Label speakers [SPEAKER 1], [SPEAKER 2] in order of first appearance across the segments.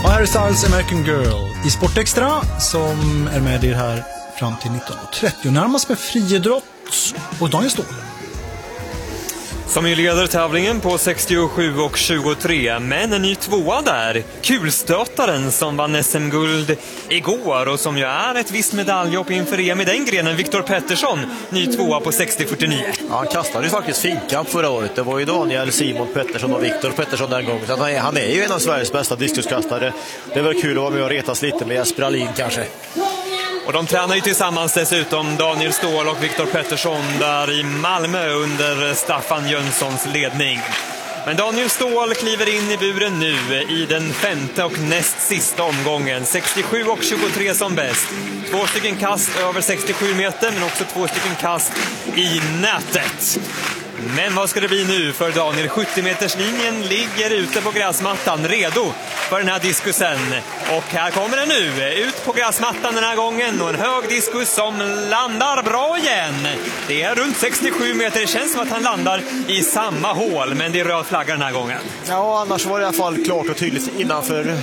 [SPEAKER 1] Harry Styles American Girl i Sportextra som är med er här fram till 19.30. Närmast med friidrott och Daniel Ståhl.
[SPEAKER 2] Som ju leder tävlingen på 67 och 23, men en ny tvåa där. Kulstötaren som vann SM-guld igår och som ju är ett visst medaljhopp inför EM i den grenen, Viktor Pettersson, ny tvåa på 60-49.
[SPEAKER 3] Ja, han kastade ju faktiskt finkamp förra året. Det var ju Daniel, Simon Pettersson och Viktor Pettersson den gången. Så han är ju en av Sveriges bästa diskuskastare. Det är väl kul att vara med och retas lite med Jesper Alin kanske.
[SPEAKER 2] Och de tränar ju tillsammans dessutom, Daniel Ståhl och Viktor Pettersson, där i Malmö under Staffan Jönssons ledning. Men Daniel Ståhl kliver in i buren nu i den femte och näst sista omgången. 67 och 23 som bäst. 2 stycken kast över 67 meter, men också 2 stycken kast i nätet. Men vad ska det bli nu för Daniel? 70-meterslinjen ligger ute på gräsmattan, redo för den här diskusen. Och här kommer den nu, ut på gräsmattan den här gången. Och en hög diskus som landar bra igen. Det är runt 67 meter, det känns som att han landar i samma hål. Men det är röd flagga den här gången.
[SPEAKER 3] Ja, annars var det i alla fall klart och tydligt innanför,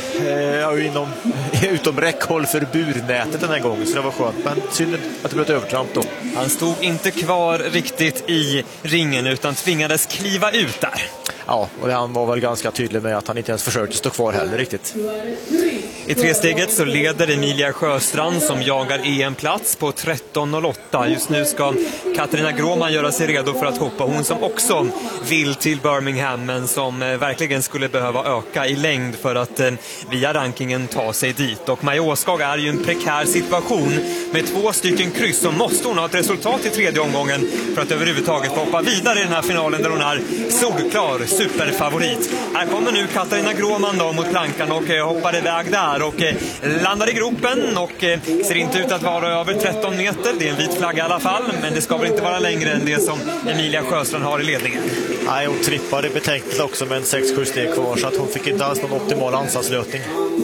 [SPEAKER 3] utom räckhåll för burnätet den här gången. Så det var skönt, men synd att det blev ett övertramp då.
[SPEAKER 2] Han stod inte kvar riktigt i ringen utan tvingades kliva ut där.
[SPEAKER 3] Ja, och han var väl ganska tydlig med att han inte ens försökte stå kvar heller riktigt.
[SPEAKER 2] I tresteget så leder Emilia Sjöstrand som jagar EM-plats på 13.08. Just nu ska Katarina Gråman göra sig redo för att hoppa. Hon som också vill till Birmingham, men som verkligen skulle behöva öka i längd för att via rankingen ta sig dit. Och Maja Åskog är ju en prekär situation med 2 stycken kryss, så måste hon ha ett resultat i tredje omgången för att överhuvudtaget få hoppa vidare i den här finalen där hon är solklar superfavorit. Här kommer nu Katarina Gråman då mot plankan och hoppar iväg där och landar i gropen och ser inte ut att vara över 13 meter. Det är en vit flagga i alla fall, men det ska väl inte vara längre än det som Emilia Sjöstrand har i ledningen.
[SPEAKER 3] Nej, hon trippade betänkligt också med en 6-7 steg kvar, så att hon fick inte alls någon optimal ansatslösning.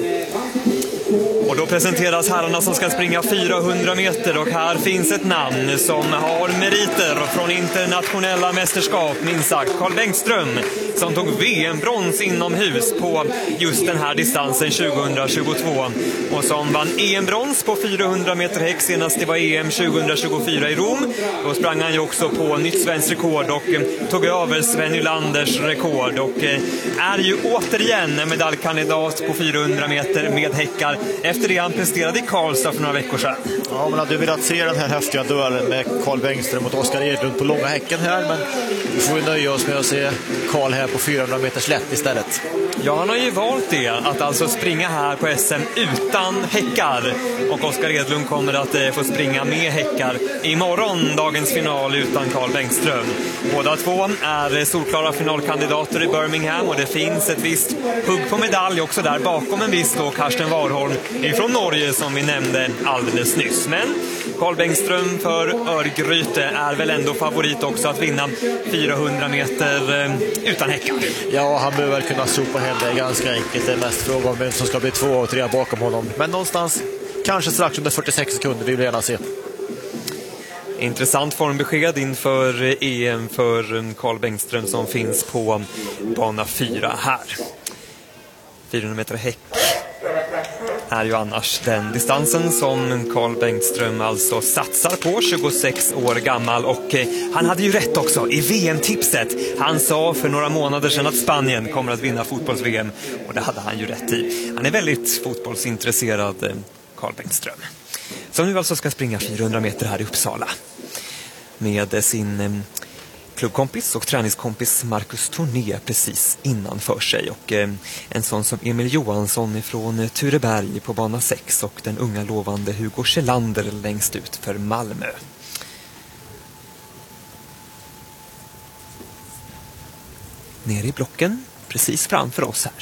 [SPEAKER 2] Och då presenteras herrarna som ska springa 400 meter och här finns ett namn som har meriter från internationella mästerskap, minst sagt. Carl Bengtström som tog VM-brons inomhus på just den här distansen 2022 och som vann EM-brons på 400 meter häck senast det var EM 2024 i Rom. Då sprang han ju också på nytt svenskt rekord och tog över Sven Nylanders rekord och är ju återigen en medaljkandidat på 400 meter med häckar efter det han presterade i Karlstad för några veckor sedan.
[SPEAKER 3] Ja, men hade du velat se den här häftiga duellen med Carl Bengtström mot Oskar Edlund på långa häcken här, men vi får ju nöja oss med att se Carl här på 400 meters lätt istället.
[SPEAKER 2] Ja, han har ju valt det, att alltså springa här på SM utan häckar. Och Oskar Edlund kommer att få springa med häckar imorgon, dagens final utan Carl Bengtström. Båda två är solklara finalkandidater i Birmingham och det finns ett visst hugg på medalj också där bakom en viss då Karsten Warholm från Norge som vi nämnde alldeles nyss. Men Carl Bengtström för Örgryte är väl ändå favorit också att vinna 400 meter utan häckar.
[SPEAKER 3] Ja, han behöver väl kunna sopa hem det ganska enkelt. Det är mest fråga om vem som ska bli 2 och 3 bakom honom. Men någonstans, kanske strax under 46 sekunder vill vi gärna se.
[SPEAKER 2] Intressant formbesked inför EM för Carl Bengtström som finns på bana 4 här. 400 meter häck är ju annars den distansen som Carl Bengtström alltså satsar på, 26 år gammal. Och han hade ju rätt också i VM-tipset. Han sa för några månader sedan att Spanien kommer att vinna fotbolls-VM och det hade han ju rätt i. Han är väldigt fotbollsintresserad, Carl Bengtström. Som nu alltså ska springa 400 meter här i Uppsala med sin klubbkompis och träningskompis Marcus Torné precis innanför sig. Och en sån som Emil Johansson från Tureberg på bana 6 och den unga lovande Hugo Kjellander längst ut för Malmö. Ner i blocken precis framför oss här.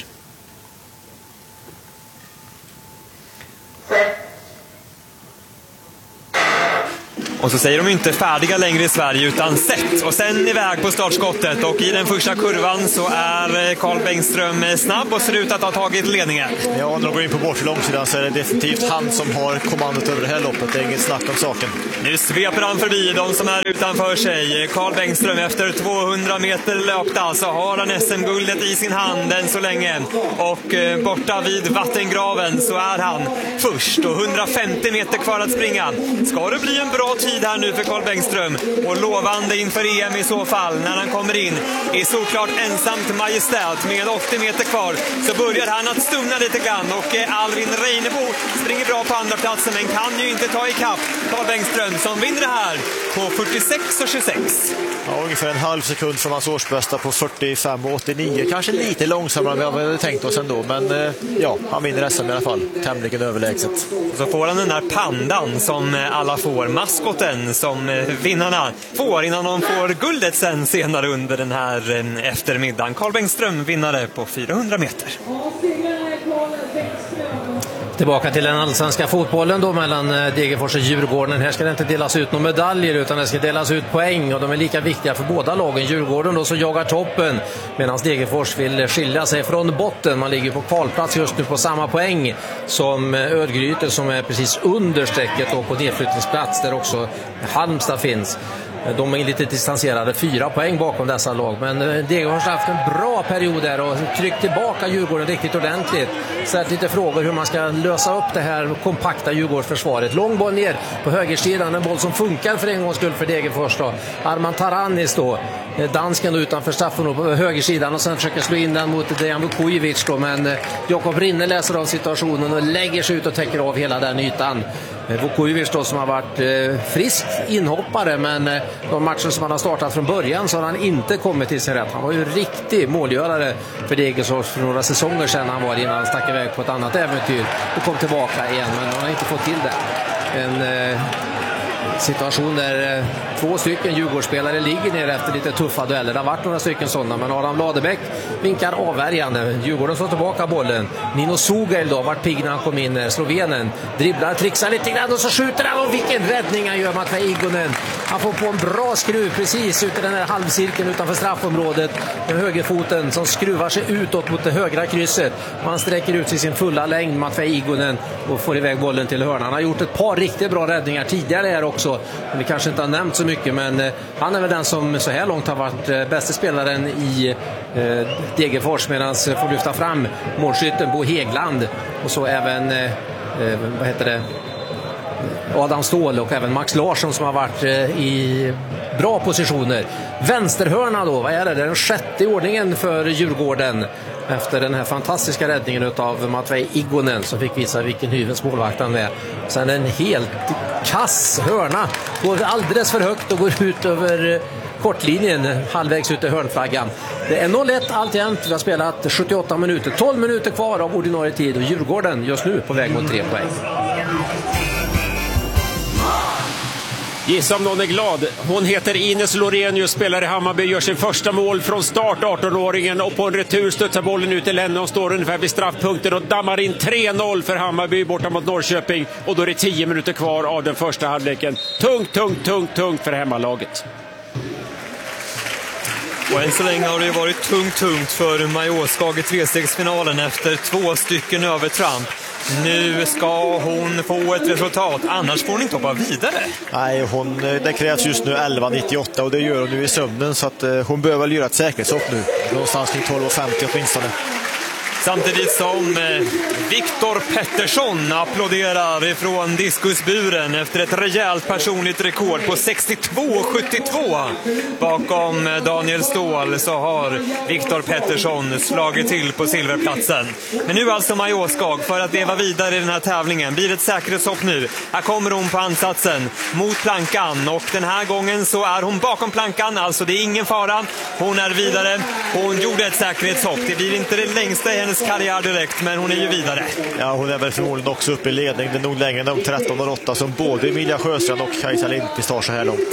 [SPEAKER 2] Och så säger de inte färdiga längre i Sverige utan sett. Och sen iväg på startskottet. Och i den första kurvan så är Carl Bengström snabb och ser ut att ha tagit ledningen.
[SPEAKER 3] Ja, när de går in på bortre långsidan så är det definitivt han som har kommandot över det här loppet. Det är inget snack om saken.
[SPEAKER 2] Nu sveper han förbi de som är utanför sig. Carl Bengström efter 200 meter löpta så har han SM-guldet i sin hand än så länge. Och borta vid vattengraven så är han först och 150 meter kvar att springa. Ska det bli en bra tid här nu för Carl Bengström och lovande inför EM i så fall när han kommer in i såklart ensamt majestät med 80 meter kvar så börjar han att stumna lite grann och Alvin Reinebo springer bra på andra platsen men kan ju inte ta ikapp Carl Bengström som vinner det här på 46,26.
[SPEAKER 3] Ja, ungefär en halv sekund från hans årsbästa på 45,89. Kanske lite långsammare än vi hade tänkt oss ändå, men ja, han vinner SM i alla fall. Tämligen överlägset.
[SPEAKER 2] Så får han den där pandan som alla får, maskoten som vinnarna får innan de får guldet sen senare under den här eftermiddagen. Carl Bengström vinnare på 400 meter.
[SPEAKER 4] Tillbaka till den allsvenska fotbollen då mellan Degerfors och Djurgården. Här ska det inte delas ut några medaljer utan det ska delas ut poäng och de är lika viktiga för båda lagen. Djurgården då så jagar toppen medan Degerfors vill skilja sig från botten. Man ligger på kvalplats just nu på samma poäng som Örgryte som är precis under strecket och på nedflyttningsplats där också Halmstad finns. De är lite distanserade, 4 poäng bakom dessa lag. Men Degerfors har haft en bra period där och tryckt tillbaka Djurgården riktigt ordentligt. Ställt lite frågor hur man ska lösa upp det här kompakta Djurgårdsförsvaret. Lång boll ner på högersidan, en boll som funkar för en gångs skull för Degerfors då. Arman Taranis då, dansken då utanför straffen på högersidan och sen försöker slå in den mot Dejan Vukojevic då. Men Jakob Rinne läser av situationen och lägger sig ut och täcker av hela den ytan. Vukojevic då som har varit frisk inhoppare men de matcher som han har startat från början så har han inte kommit till sin rätt. Han var ju riktig målgörare för Degerfors för några säsonger sedan han var innan han stack iväg på ett annat äventyr och kom tillbaka igen men han har inte fått till det. En situation där 2 stycken Djurgårdsspelare ligger ner efter lite tuffa dueller. Det har varit några stycken sådana men Adam Ladebäck vinkar avvärjande. Djurgården slår tillbaka bollen. Nino Sugail då vart pigg när han kom in. Slovenen dribblar, trixar lite grann och så skjuter han och vilken räddning han gör Matvej Igonen. Han får på en bra skruv precis ut i den här halvcirkeln utanför straffområdet med högerfoten som skruvar sig utåt mot det högra krysset. Man sträcker ut sig sin fulla längd Matvej Igonen och får iväg bollen till hörnan. Han har gjort ett par riktigt bra räddningar tidigare här också. Vi kanske inte har nämnt så mycket men han är väl den som så här långt har varit bästa spelaren i Degerfors medan får lyfta fram målskytten Bo Hegland och så även Adam Ståhl och även Max Larsson som har varit i bra positioner. Vänsterhörna då, vad är det? Det är den 6:e ordningen för Djurgården efter den här fantastiska räddningen av Matvej Igonen som fick visa vilken hyvens målvakt han är. Sen en helt kass hörna, går alldeles för högt och går ut över kortlinjen halvvägs ut i hörnflaggan. Det är 0-1 alltjämt. Vi har spelat 78 minuter, 12 minuter kvar av ordinarie tid och Djurgården just nu på väg mot 3 poäng.
[SPEAKER 5] Gissa om någon är glad. Hon heter Ines Lorenius, spelar i Hammarby, gör sin första mål från start, 18-åringen, och på en retur studsar bollen ut till Lenne och står ungefär vid straffpunkten och dammar in 3-0 för Hammarby borta mot Norrköping och då är det 10 minuter kvar av den första halvleken. Tungt för hemmalaget.
[SPEAKER 2] Och än så länge har det varit tungt för Majorskag i 3-stegsfinalen efter 2 stycken övertramp. Nu ska hon få ett resultat, annars får hon inte hoppa vidare.
[SPEAKER 3] Nej, det krävs just nu 11,98 och det gör hon nu i sömnen så att hon behöver väl göra ett säkerhetshopp nu. Någonstans kring 12,50 åtminstone.
[SPEAKER 2] Samtidigt som Viktor Pettersson applåderar ifrån diskusburen efter ett rejält personligt rekord på 62,72. Bakom Daniel Ståhl så har Viktor Pettersson slagit till på silverplatsen. Men nu alltså Majorskag för att leva vidare i den här tävlingen. Blir ett säkerhetshopp nu. Här kommer hon på ansatsen mot plankan och den här gången så är hon bakom plankan. Alltså det är ingen fara. Hon är vidare. Hon gjorde ett säkerhetshopp. Det blir inte det längsta i hennes karriär direkt, men hon är ju vidare. Ja, hon är väl förmodligen också uppe i ledning. Det är nog längre än de 13,8 som både Emilia Sjöstrand och Kajsa Lindqvist har så här långt.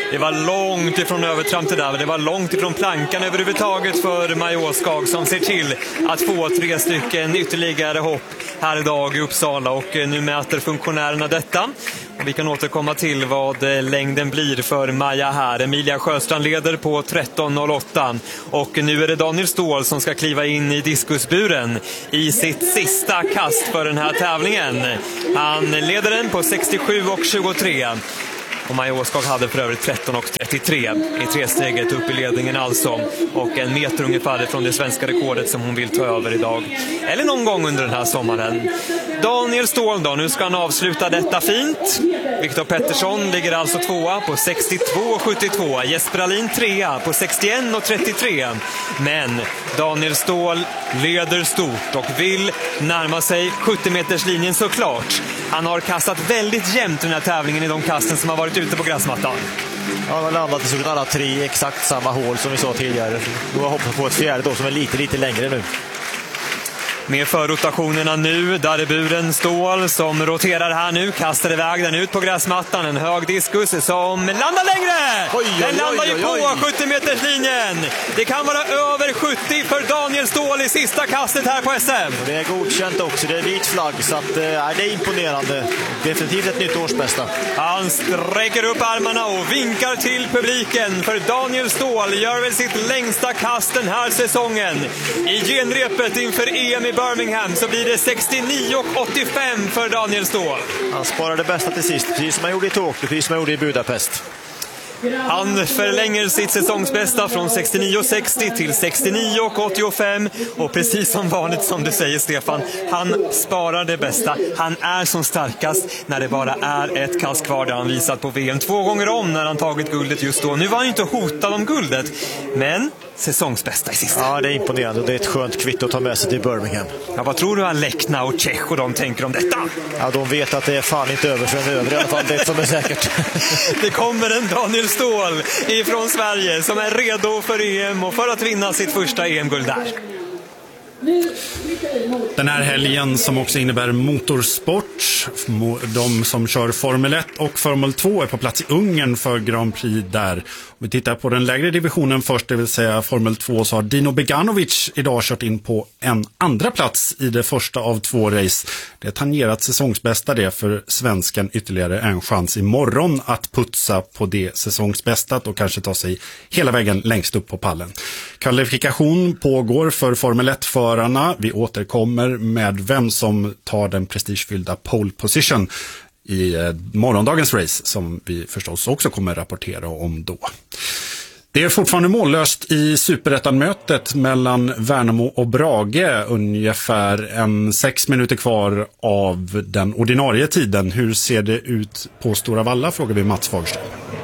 [SPEAKER 2] Det var långt ifrån övertramp det där. Det var långt ifrån plankan överhuvudtaget för Maja Åskag som ser till att få 3 stycken ytterligare hopp här idag i Uppsala. Och nu mäter funktionärerna detta. Och vi kan återkomma till vad längden blir för Maja här. Emilia Sjöstrand leder på 13.08. Och nu är det Daniel Ståhl som ska kliva in i diskusburen i sitt sista kast för den här tävlingen. Han leder den på 67.23. Och Maja Åskag hade för övrigt 13.33 i 3-steget upp i ledningen alltså. Och 1 meter ungefär från det svenska rekordet som hon vill ta över idag. Eller någon gång under den här sommaren. Daniel Ståhl då, nu ska han avsluta detta fint. Viktor Pettersson ligger alltså 2:a på 62.72. Jesper Alin 3:a på 61.33. Men Daniel Ståhl leder stort och vill närma sig 70-meterslinjen såklart. Han har kastat väldigt jämnt den här tävlingen i de kasten som har varit ute på gräsmattan.
[SPEAKER 3] Ja, han har landat i alla 3 exakt samma hål som vi sa tidigare. Nu har hoppat på ett fjärde då som är lite längre nu.
[SPEAKER 2] Med förrotationerna nu, där är buren Ståhl som roterar här nu, kastar iväg den ut på gräsmattan, en hög diskus som landar längre! Den landar ju på 70-meterslinjen! Det kan vara över 70 för Daniel Ståhl i sista kastet här på SM.
[SPEAKER 3] Det är godkänt också, det är vit flagg så att, det är imponerande. Definitivt ett nytt årsbästa.
[SPEAKER 2] Han sträcker upp armarna och vinkar till publiken, för Daniel Ståhl gör väl sitt längsta kast den här säsongen. I genrepet inför EM i Birmingham så blir det 69.85 för Daniel Ståhl.
[SPEAKER 3] Han sparade bästa till sist, precis som han gjorde i Tokyo, precis som han gjorde i Budapest.
[SPEAKER 2] Han förlänger sitt säsongsbästa från 69.60 till 69.85 och precis som vanligt som du säger Stefan, han sparar det bästa. Han är som starkast när det bara är ett kast kvar. Det har han visat på VM 2 gånger om när han tagit guldet just då. Nu var han inte hotad om guldet, men säsongsbästa i sista.
[SPEAKER 3] Ja, det är imponerande. Det är ett skönt kvitto att ta med sig till Birmingham.
[SPEAKER 2] Ja, vad tror du Alekna och Tjech och de tänker om detta?
[SPEAKER 3] Ja, de vet att det är fan inte över för en över i alla fall. Det som är säkert.
[SPEAKER 2] Det kommer en Daniel Ståhl ifrån Sverige som är redo för EM och för att vinna sitt första EM-guld där.
[SPEAKER 1] Den här helgen som också innebär motorsport. De som kör Formel 1 och Formel 2 är på plats i Ungern för Grand Prix där. Om vi tittar på den lägre divisionen först, det vill säga Formel 2, så har Dino Beganovic idag kört in på en andra plats i det första av 2 race. Det är tangerat säsongsbästa det för svensken, ytterligare en chans imorgon att putsa på det säsongsbästat och kanske ta sig hela vägen längst upp på pallen. Kvalifikation pågår för Formel 1-förarna. Vi återkommer med vem som tar den prestigefyllda pole position i morgondagens race som vi förstås också kommer rapportera om då. Det är fortfarande mållöst i Superettan-mötet mellan Värnamo och Brage. Ungefär 6 minuter kvar av den ordinarie tiden. Hur ser det ut på Stora Valla, frågar vi Mats Fagerström.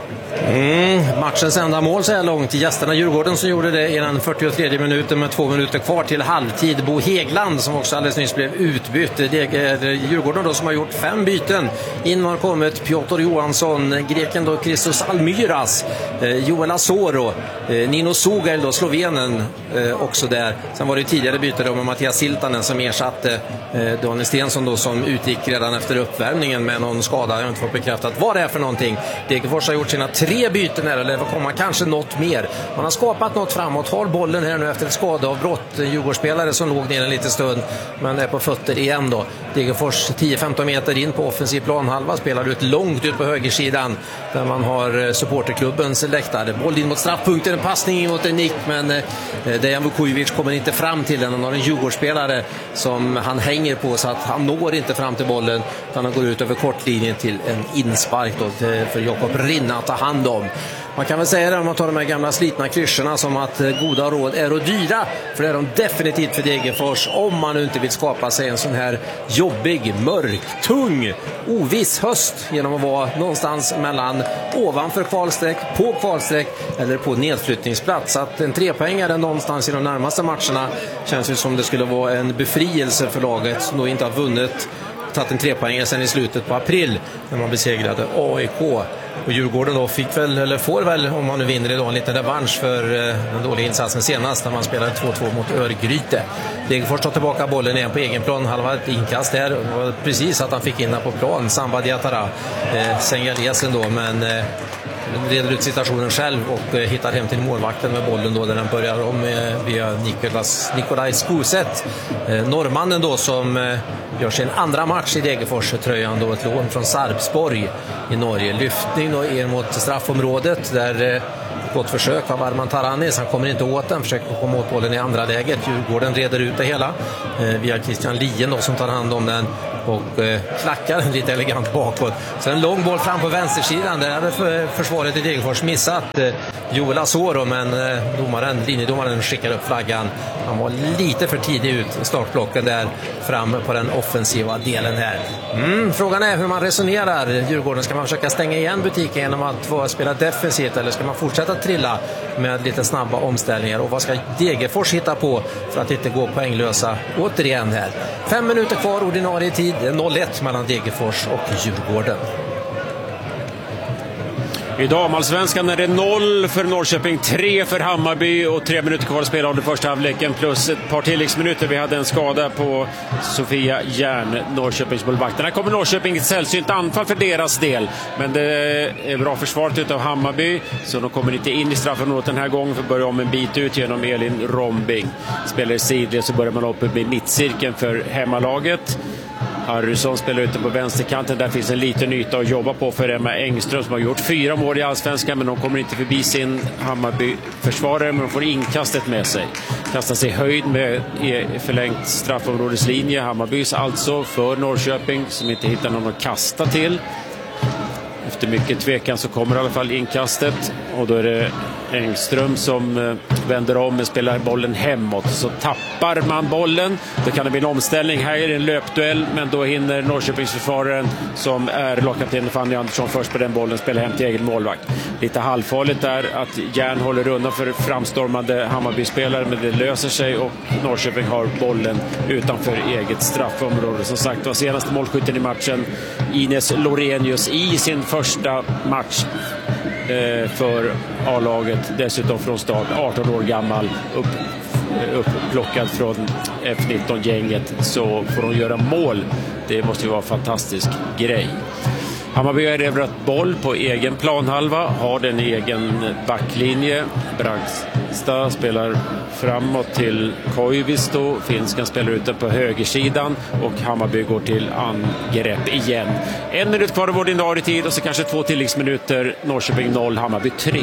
[SPEAKER 4] Matchens enda mål så här långt. Gästerna Djurgården som gjorde det i den 43 minuten med 2 minuter kvar till halvtid. Bo Hegland som också alldeles nyss blev utbytt. Det är Djurgården då som har gjort 5 byten. In har kommit Piotr Johansson, greken då Christos Almyras, Joel Asoro, Nino Sugel då, slovenen också där. Sen var det tidigare byte då med Mattias Siltanen som ersatte Daniel Stensson då som utgick redan efter uppvärmningen med någon skada. Jag har inte fått bekräftat vad det är för någonting. Degerfors har gjort sina 3 byten här, eller kommer kanske något mer. Man har skapat något framåt, har bollen här nu efter ett skadeavbrott. En Djurgårdsspelare som låg ner en liten stund men är på fötter igen då. Degerfors 10-15 meter in på offensiv planhalva, spelar ut långt ut på högersidan där man har supporterklubbens läktare. Boll in mot straffpunkten, en passning mot en nick, men Dejan Vukovic kommer inte fram till den. Han har en Djurgårdsspelare som han hänger på så att han når inte fram till bollen utan han går ut över kortlinjen till en inspark då för Jakob Rinna att ta hand om. Man kan väl säga det om man tar de här gamla slitna klyschorna som att goda råd är och dyra, för det är de definitivt för Degerfors om man nu inte vill skapa sig en sån här jobbig, mörk, tung, oviss höst genom att vara någonstans mellan ovanför kvalsträck, på kvalsträck eller på nedflyttningsplats. Att en 3-poängare någonstans i de närmaste matcherna känns ju som det skulle vara en befrielse för laget som då inte har tagit en 3-poängare sen i slutet på april när man besegrade AIK. Och Djurgården då får väl om man nu vinner idag en liten revansch för den dåliga insatsen senast när man spelade 2-2 mot Örgryte. Degerfors tar tillbaka bollen igen på egen plan, halva ett inkast där. Det var precis att han fick in på plan, Samba Diatara, Sengalesen då, men reder ut situationen själv och hittar hem till målvakten med bollen då, där den börjar om via Nikolaj Skuset. Norrmannen då som gör sin andra match i Degerfors-tröjan, då ett lån från Sarpsborg i Norge. Lyftning då är mot straffområdet där gott försök av Arman Taranis. Han kommer inte åt den, försöker komma åt bollen i andra läget. Djurgården reder ut det hela via Christian Lien då, som tar hand om den och klackar den lite elegant bakåt. Så en lång boll fram på vänstersidan. Där hade försvaret i Degerfors missat Joel Asoro, men linjedomaren skickar upp flaggan. Han var lite för tidig ut startblocken där fram på den offensiva delen här. Frågan är hur man resonerar. Djurgården, ska man försöka stänga igen butiken genom att få spela defensivt, eller ska man fortsätta trilla med lite snabba omställningar? Och vad ska Degerfors hitta på för att inte gå poänglösa återigen här? 5 minuter kvar ordinarie tid. 0-1 mellan Degerfors och Djurgården.
[SPEAKER 5] I damallsvenskan är det 0 för Norrköping, 3 för Hammarby och 3 minuter kvar att spela av den första halvleken plus ett par tilläggsminuter. Vi hade en skada på Sofia Järn, Norrköpings målvakt. Här kommer Norrköping ett sällsynt anfall för deras del, men det är bra försvaret utav Hammarby, så de kommer inte in i straffområdet den här gången för att börja om en bit ut genom Elin Rombing. Spelar i sidled, så börjar man uppe med mittcirkeln för hemmalaget. Harrison spelar ute på vänsterkanten. Där finns en liten yta att jobba på för Emma Engström som har gjort 4 mål i allsvenskan, men de kommer inte förbi sin Hammarby-försvarare, men de får inkastet med sig. Kastar sig höjd med förlängt straffområdeslinje. Hammarbys alltså för Norrköping som inte hittar någon att kasta till. Efter mycket tvekan så kommer i alla fall inkastet, och då är det Engström som vänder om och spelar bollen hemåt. Så tappar man bollen, då kan det bli en omställning. Här är det en löpduell, men då hinner Norrköpingsförsvararen, som är lagkapten Fanny Andersson, först på den bollen spela hem till egen målvakt. Lite halvfarligt där att Järn håller undan för framstormande Hammarby-spelare, men det löser sig och Norrköping har bollen utanför eget straffområde. Som sagt, var senaste målskytten i matchen Ines Lorenius i sin första match för A-laget, dessutom från start, 18 år gammal, upplockad från F19-gänget, så får de göra mål. Det måste ju vara en fantastisk grej. Hammarby har erövrat boll på egen planhalva, har den egen backlinje. Bragstad spelar framåt till Koivisto, finskan spelar ute på högersidan och Hammarby går till angrepp igen. 1 minut kvar av ordinarie tid och så kanske 2 tilläggsminuter. Norrköping 0, Hammarby 3.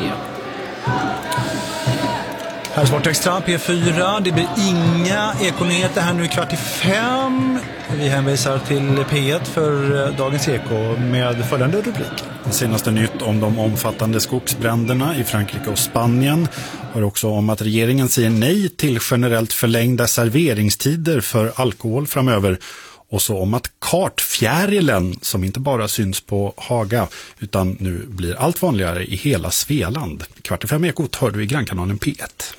[SPEAKER 6] Här är Sport Extra, P4. Det blir inga ekonyheter här nu 4:45. Vi hänvisar till P1 för dagens eko med följande rubrik.
[SPEAKER 1] Det senaste nytt om de omfattande skogsbränderna i Frankrike och Spanien. Och också om att regeringen säger nej till generellt förlängda serveringstider för alkohol framöver. Och så om att kartfjärilen, som inte bara syns på Haga utan nu blir allt vanligare i hela Svealand. 4:45 ekot hör du i grannkanalen P1.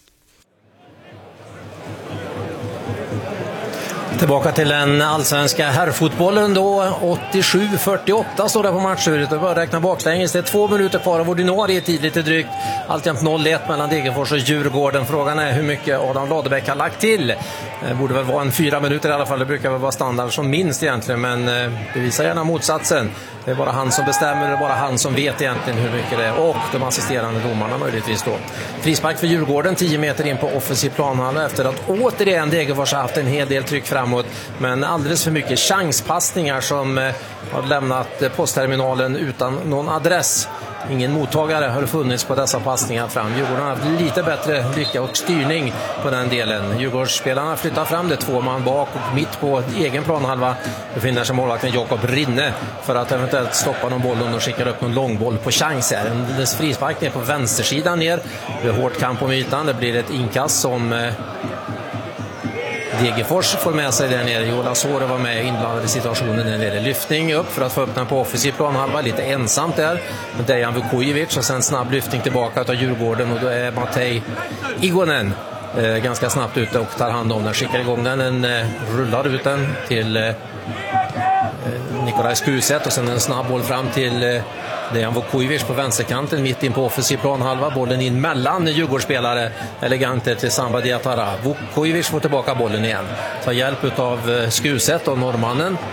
[SPEAKER 4] Tillbaka till den allsvenska herrfotbollen då. 87-48 står det på matchuret. Och börjar räkna baklänges. Det är 2 minuter kvar av ordinarie tid, lite drygt. Alltjämt 0-1 mellan Degerfors och Djurgården. Frågan är hur mycket Adam Ladebäck har lagt till. Det borde väl vara 4 minuter i alla fall. Det brukar väl vara standard som minst egentligen. Men bevisar gärna motsatsen. Det är bara han som bestämmer. Det är bara han som vet egentligen hur mycket det är. Och de assisterande domarna möjligtvis då. Frispark för Djurgården 10 meter in på offensiv planhalva efter att återigen Degerfors har haft en hel del tryck framåt. Men alldeles för mycket chanspassningar som har lämnat postterminalen utan någon adress. Ingen mottagare har funnits på dessa passningar fram. Djurgården har haft lite bättre lycka och styrning på den delen. Djurgårdsspelarna flyttar fram det 2 man bak och mitt på egen planhalva befinner sig målvakten Jakob Rinne för att eventuellt stoppa någon boll om de skickar upp någon långboll på chans här. En frispark ner på vänstersidan ner. Det är hårt kamp om ytan. Det blir ett inkast som Degerfors får med sig där nere. Joel Asoro var med inblandad i situationen när det är lyftning upp för att få upp den på offensiv planhalva. Lite ensamt där. Men Dejan Vukojevic och sen snabb lyftning tillbaka av Djurgården och då är Matej Igonen ganska snabbt ute och tar hand om den. Skickar igång den, rullar ut den till Nikolaj Skuset och sen en snabb boll fram till Dejan Vukojevic på vänsterkanten mitt in på offensiv planhalva. Bollen in mellan Djurgårdsspelare eleganter till Samba Diatara. Vukojevic får tillbaka bollen igen. Tar hjälp av Skuset och norrmannen.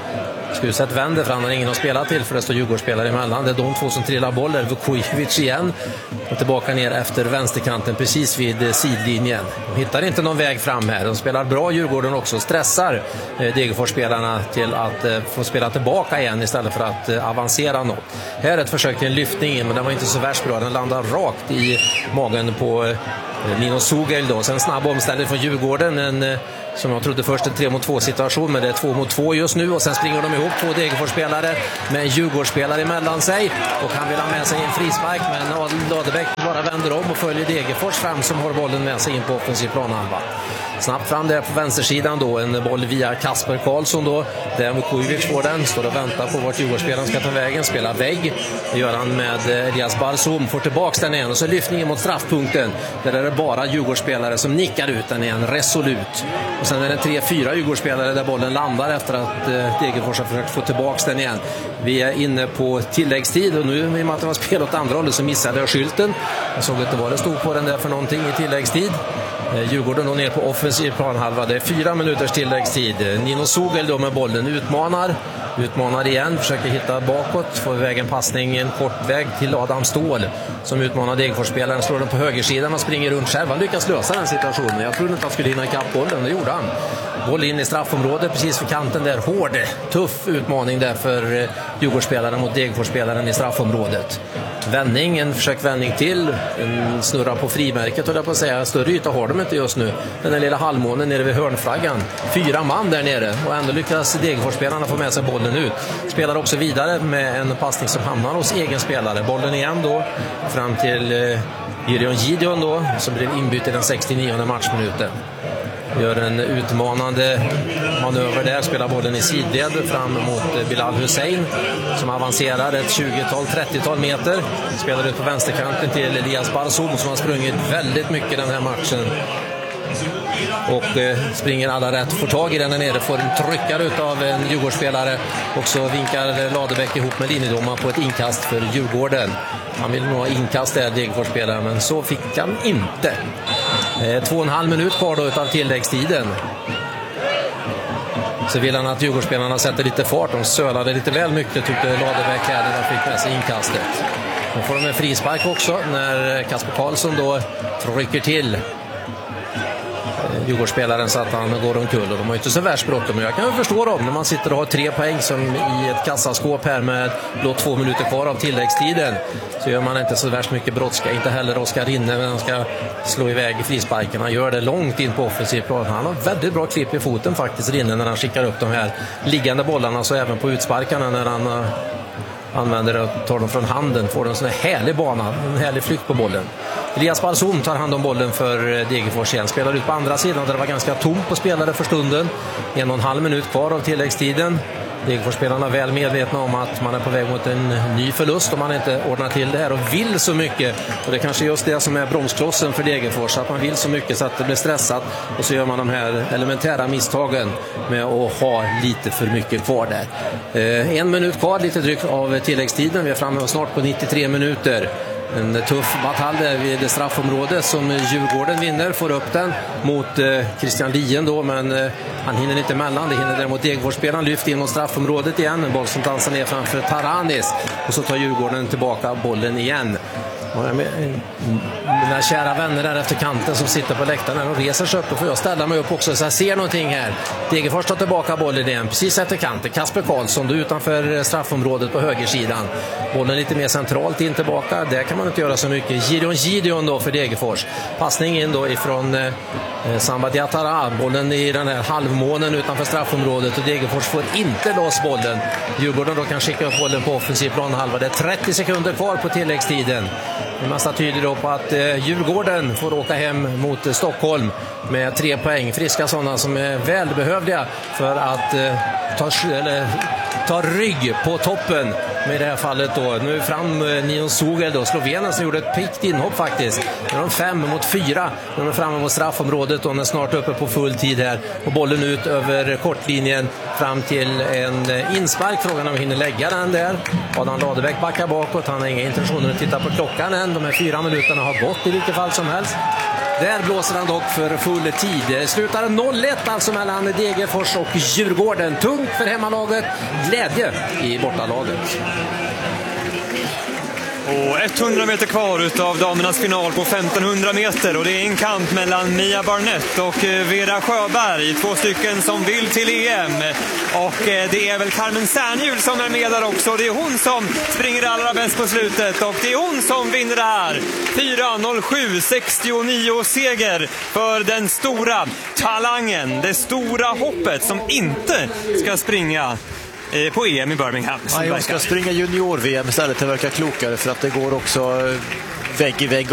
[SPEAKER 4] Skuset vänder för han har ingen att spela till för det står Djurgårdsspelare emellan. Det är de två som trillar boll. Vukovic igen och tillbaka ner efter vänsterkanten precis vid sidlinjen. De hittar inte någon väg fram här. De spelar bra Djurgården också. Stressar Degerfors-spelarna till att få spela tillbaka igen istället för att avancera något. Här är ett försök till en lyftning in, men den var inte så värst bra. Den landar rakt i magen på Nino Sugel då. Sen snabb omställning från Djurgården. Som jag trodde först en 3-mot-2 situation, men det är 2-mot-2 just nu och sen springer de ihop 2 Degerfors-spelare med en Djurgårdsspelare emellan sig och han vill ha med sig en frispark, men Ladebäck bara vänder om och följer Degerfors fram som har bollen med sig in på offensiv planhalva. Snabbt fram där på vänstersidan då, en boll via Kasper Karlsson då, där Vukovic får den, står och väntar på vart Djurgårdsspelaren ska ta vägen, spelar vägg, det gör han med Elias Barzum, får tillbaks den igen och så lyftningen mot straffpunkten, där är det bara Djurgårdsspelare som nickar ut den igen, resolut. Och sen är det 3-4 Djurgårdsspelare där bollen landar efter att Degerfors har försökt få tillbaks den igen. Vi är inne på tilläggstid och nu i och med att det var spel åt andra hållet så missade jag skylten. Jag såg inte vad det stod på den där för någonting i tilläggstid. Djurgården då ner på offensiv planhalva. Det är 4 minuters tilläggstid. Nino Sugel då med bollen utmanar igen, försöker hitta bakåt, får iväg en passning, en kort väg till Adam Ståhl som utmanar Degerfors-spelaren, slår den på högersidan och springer runt själv. Han lyckas lösa den situationen. Jag trodde inte att han skulle hinna ikapp bollen, det gjorde han. Boll in i straffområdet precis för kanten där. Hård, tuff utmaning där för Djurgårdsspelaren mot Degerfors-spelaren i straffområdet. Vändning, en försökvändning till, en snurra på frimärket och där på att säga, större yta har de inte just nu. Den där lilla halvmånen nere vid hörnflaggan. 4 man där nere och ändå lyckas Degerfors-spelarna få med sig bollen ut. Spelar också vidare med en passning som hamnar hos egen spelare. Bollen igen då fram till Gideon då, som blir inbytt i den 69:e matchminuten. Gör en utmanande manöver där, spelar bollen i sidled fram mot Bilal Hussein som avancerar ett 20-tal, 30-tal meter. Spelar ut på vänsterkanten till Elias Barzum som har sprungit väldigt mycket den här matchen. Och springer alla rätt, får tag i den där nere, får en tryckare utav en Djurgårdsspelare och så vinkar Ladebäck ihop med linjedomaren på ett inkast för Djurgården. Han vill nog ha inkast där, Degerfors-spelaren, men så fick han inte. 2,5 minut kvar då utav tilläggstiden. Så vill han att Djurgårdsspelarna sätter lite fart. De sölade lite väl mycket, tyckte Ladebäck här när de fick med sig inkastet. Nu får de en frispark också när Kasper Karlsson då trycker till Djurgårdsspelaren så att han går omkull, och de har inte så värst bråttom, men jag kan förstå dem när man sitter och har 3 poäng som i ett kassaskåp här med blott 2 minuter kvar av tilläggstiden, så gör man inte så värst mycket brådska. Inte heller Oskar Rinne, men han ska slå iväg frisparken. Han gör det långt in på offensiv plan. Han har väldigt bra klipp i foten faktiskt, Rinne, när han skickar upp de här liggande bollarna, så även på utsparkarna när han använder och tar dem från handen, får de en sån här härlig bana, en härlig flykt på bollen. Elias Barzum tar hand om bollen för Degerfors igen, spelar ut på andra sidan där det var ganska tomt på spelare för stunden. 1,5 minut kvar av tilläggstiden. Degerfors-spelarna väl medvetna om att man är på väg mot en ny förlust om man inte ordnar till det här och vill så mycket. Och det är kanske just det som är bromsklossen för Degerfors, att man vill så mycket så att det blir stressat, och så gör man de här elementära misstagen med att ha lite för mycket kvar där. 1 minut kvar, lite drygt av tilläggstiden. Vi är framme snart på 93 minuter. En tuff batalj vid straffområdet som Djurgården vinner, får upp den mot Christian Lien då, men han hinner inte emellan. Det hinner däremot Degerfors-spelaren, lyft in mot straffområdet igen, en boll som dansar ner framför Taranis, och så tar Djurgården tillbaka bollen igen. Mina kära vänner där efter kanten som sitter på läktaren och reser sig upp, och får jag ställa mig upp också så jag ser någonting här. Degerfors tar tillbaka bollen igen precis efter kanten. Kasper Karlsson då utanför straffområdet på högersidan. Bollen lite mer centralt in tillbaka. Där kan man inte göra så mycket. Gideon då för Degerfors. Passning in då ifrån Samba Diatara. Bollen i den här halvmånen utanför straffområdet, och Degerfors får inte loss bollen. Djurgården då kan skicka upp bollen på offensiv planhalva. Det är 30 sekunder kvar på tilläggstiden. En massa tyder då på att Djurgården får åka hem mot Stockholm med 3 poäng. Friska sådana som är välbehövliga för att ta rygg på toppen. Med det här fallet då. Nu fram Nino Sugel då, Slovenen, som gjorde ett pikt inhopp faktiskt. Nu är de 5-4. Nu är de framme mot straffområdet och de är snart uppe på full tid här. Och bollen ut över kortlinjen fram till en inspark. Frågan om vi hinner lägga den där. Adam Ladebäck backar bakåt. Han har inga intentioner att titta på klockan än. De här 4 minuterna har gått i vilket fall som helst. Där blåser han dock för full tid. Slutar 0-1 alltså mellan Degerfors och Djurgården. Tungt för hemmalaget, glädje i bortalaget.
[SPEAKER 2] Och 100 meter kvar utav damernas final på 1500 meter och det är en kamp mellan Mia Barnett och Vera Sjöberg, 2 stycken som vill till EM. Och det är väl Carmen Särnhjul som är med där också. Det är hon som springer allra bäst på slutet och det är hon som vinner det här. 4:07,69 seger för den stora talangen, det stora hoppet som inte ska springa på EM i Birmingham.
[SPEAKER 3] Jag ska springa junior-VM istället, det verkar klokare för att det går också vägg i vägg